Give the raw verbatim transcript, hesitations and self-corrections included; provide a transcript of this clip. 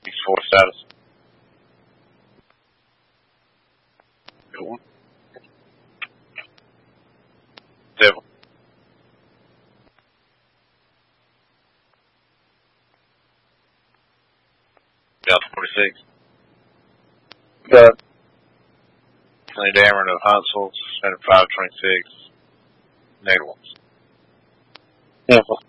four status. Good one. Devil. Delta forty-six. Got Tony Dameron of Huntsville, suspended five twenty-six. Negative ones. info.